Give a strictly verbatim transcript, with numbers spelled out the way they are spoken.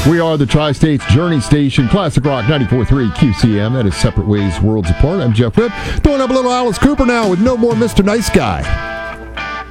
We are the Tri-States Journey Station, Classic Rock ninety-four point three Q C M. That is Separate Ways, Worlds Apart. I'm Jeff Whip. Throwing up a little Alice Cooper now with No More Mister Nice Guy.